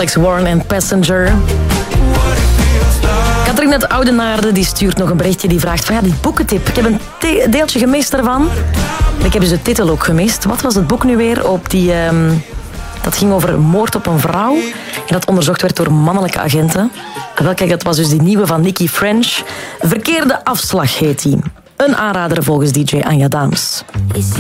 Alex Warren en Passenger. Katrien uit Oudenaarde die stuurt nog een berichtje. Die vraagt van die boekentip. Ik heb een deeltje gemist ervan. Ik heb dus de titel ook gemist. Wat was het boek nu weer? Dat ging over moord op een vrouw. En dat onderzocht werd door mannelijke agenten. Wel, kijk, dat was dus die nieuwe van Nicky French. Verkeerde afslag heet die. Een aanrader volgens DJ Anja Daams. Y si